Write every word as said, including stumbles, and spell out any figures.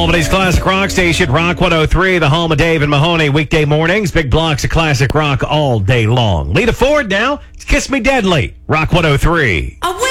Albany's classic rock station, Rock one oh three, the home of Dave and Mahoney. Weekday mornings, big blocks of classic rock all day long. Lita Ford now, it's Kiss Me Deadly, Rock one oh three. I